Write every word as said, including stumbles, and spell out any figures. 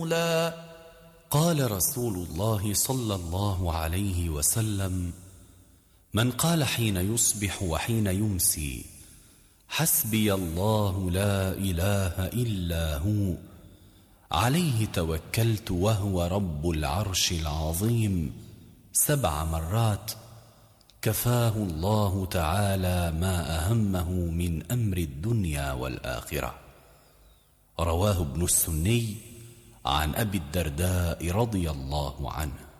لا. قال رسول الله صلى الله عليه وسلم: من قال حين يصبح وحين يمسي: حسبي الله لا إله إلا هو، عليه توكلت وهو رب العرش العظيم، سبع مرات، كفاه الله تعالى ما أهمه من أمر الدنيا والآخرة. رواه ابن السني عن أبي الدرداء رضي الله عنه.